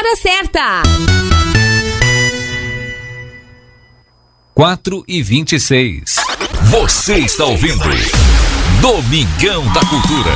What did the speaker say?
hora certa. 4h26. Você está ouvindo Domingão da Cultura.